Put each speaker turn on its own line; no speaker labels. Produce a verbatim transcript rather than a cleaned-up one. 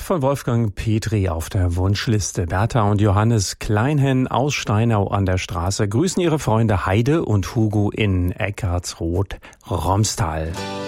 von Wolfgang Petri auf der Wunschliste. Bertha und Johannes Kleinhen aus Steinau an der Straße grüßen ihre Freunde Heide und Hugo in Eckartsroth-Romstal.